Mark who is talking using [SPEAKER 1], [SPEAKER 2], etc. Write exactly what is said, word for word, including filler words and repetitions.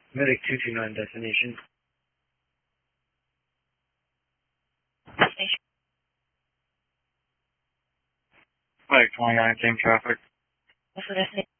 [SPEAKER 1] Medic two two nine destination.
[SPEAKER 2] Station.
[SPEAKER 1] Medic twenty-nine, same traffic.
[SPEAKER 2] What's the destination?